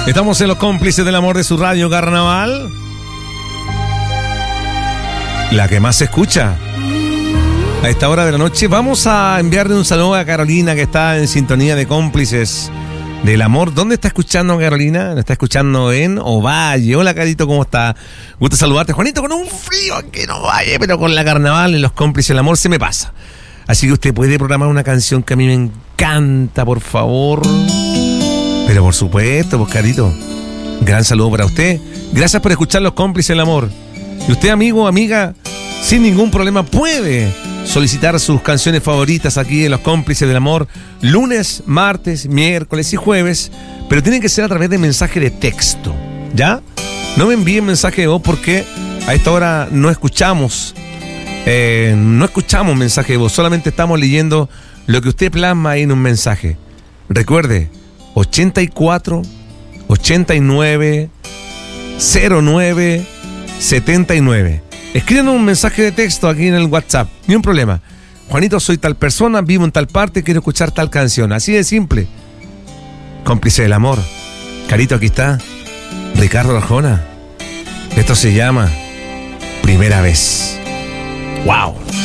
Estamos en los cómplices del amor de su radio Carnaval. La que más se escucha a esta hora de la noche. Vamos a enviarle un saludo a Carolina, que está en sintonía de cómplices del amor. ¿Dónde está escuchando Carolina? ¿Nos está escuchando en Ovalle? Hola, Carito, ¿cómo está? Gusto saludarte. Juanito, con un frío que no vaya, pero con la Carnaval en los cómplices del amor se me pasa. Así que usted puede programar una canción que a mí me encanta, por favor. Pero por supuesto, pues, Carito, gran saludo para usted. Gracias por escuchar los cómplices del amor. Y usted, amigo, amiga, sin ningún problema puede solicitar sus canciones favoritas aquí en los cómplices del amor lunes, martes, miércoles y jueves, pero tienen que ser a través de mensaje de texto, ¿ya? No me envíen mensaje de voz porque a esta hora no escuchamos mensaje de voz, solamente estamos leyendo lo que usted plasma ahí en un mensaje. Recuerde, 84 89 09 79. Escríbanos un mensaje de texto aquí en el WhatsApp, ni un problema. Juanito, soy tal persona, vivo en tal parte, quiero escuchar tal canción. Así de simple. Cómplice del amor. Carito, aquí está Ricardo Arjona. Esto se llama Primera Vez. ¡Wow!